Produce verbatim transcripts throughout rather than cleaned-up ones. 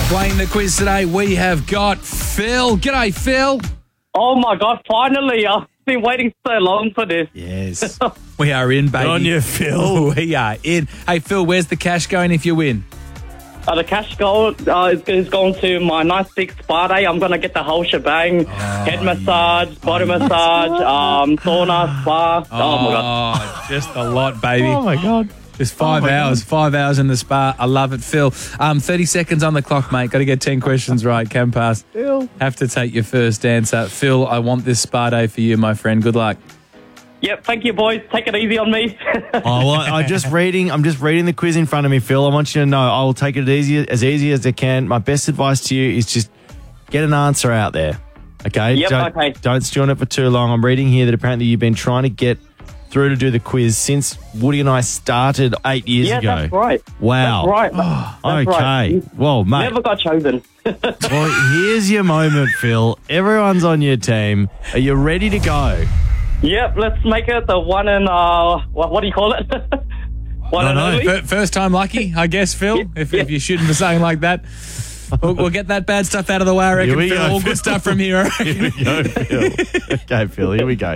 Playing the quiz today, we have got Phil. G'day, Phil. Oh, my God, finally. I've been waiting so long for this. Yes. We are in, baby. On you, Phil. We are in. Hey, Phil, where's the cash going if you win? Uh, the cash goal uh, is, is going to my nice big spa day. I'm going to get the whole shebang. Oh, Head massage, body massage, um, sauna, spa. Oh, Oh, my God. just a lot, baby. Oh, my God. Just five Oh my hours, five hours in the spa. I love it, Phil. Um, thirty seconds on the clock, mate. Got to get ten questions right. Can pass. Phil. Have to take your first answer. Phil, I want this spa day for you, my friend. Good luck. Yep, thank you, boys. Take it easy on me. Oh, well, I'm just reading. I'm just reading the quiz in front of me, Phil. I want you to know I will take it as easy as easy as I can. My best advice to you is just get an answer out there. Okay. Yep, don't, okay. Don't stew on it for too long. I'm reading here that apparently you've been trying to get through to do the quiz since Woody and I started eight years yeah, ago. that's right. Wow. That's right. That's okay. right. Well, mate. Never got chosen. Well, here's your moment, Phil. Everyone's on your team. Are you ready to go? Yep, let's make it the one and, uh, what, what do you call it? one No, and no. only? Fir- First time lucky, I guess, Phil, if, yeah. if you're shooting for something like that. We'll, we'll get that bad stuff out of the way, I reckon, Here we Phil. go, All Phil. good stuff from here, I reckon. Here we go, Phil. Okay, Phil, here we go.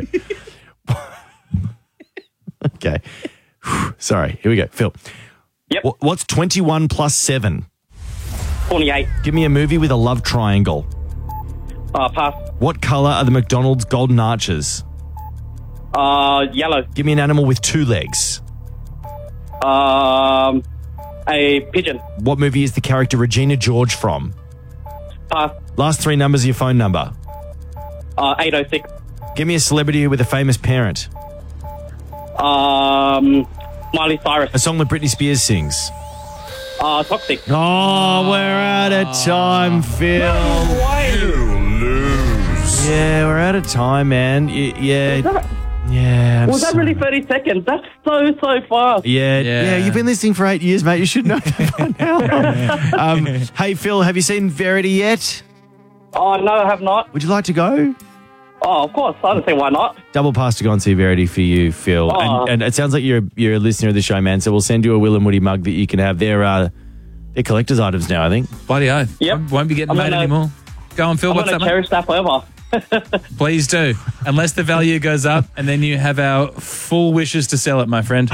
Okay. Sorry, here we go. Phil. Yep, Wh- What's twenty-one plus seven? twenty-eight. Give me a movie with a love triangle. Uh, pass. What colour are the McDonald's golden arches? Uh, yellow. Give me an animal with two legs. Um, a pigeon. What movie is the character Regina George from? Pass. Last three numbers of your phone number. Uh, eight oh six. Give me a celebrity with a famous parent. Um, Miley Cyrus. A song that Britney Spears sings. Uh, Toxic. Oh, we're out of time, Phil. Yeah, we're out of time, man. Y- yeah, That- yeah. I'm Was that sorry. really thirty seconds? That's so, so fast. Yeah, Yeah. yeah, You've been listening for eight years, mate. You should know that by now. um, hey, Phil, have you seen Verity yet? Oh, no, I have not. Would you like to go? Oh, of course. I don't see why not. Double pass to go and see Verity for you, Phil. Oh. And, and it sounds like you're you're a listener of the show, man. So we'll send you a Will and Woody mug that you can have. They're uh, they're collector's items now, I think. Bloody oath. Yep. Won't, won't be getting I'm made gonna- anymore. Go on, Phil. I'm What's going that, to mate? cherish that forever. Please do. Unless the value goes up, and then you have our full wishes to sell it, my friend.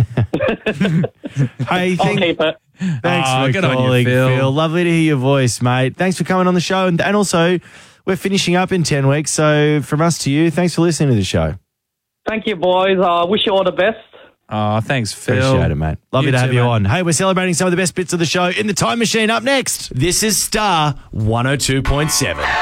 Hey, I'll thank, keep it. thanks Oh, for good on you, calling, Phil. Phil. Lovely to hear your voice, mate. Thanks for coming on the show. And, and also, we're finishing up in ten weeks. So from us to you, thanks for listening to the show. Thank you, boys. I uh, wish you all the best. Oh, thanks, Phil. Appreciate it, mate. Lovely You to have too, you mate. on. Hey, we're celebrating some of the best bits of the show in the Time Machine up next. This is Star one oh two point seven.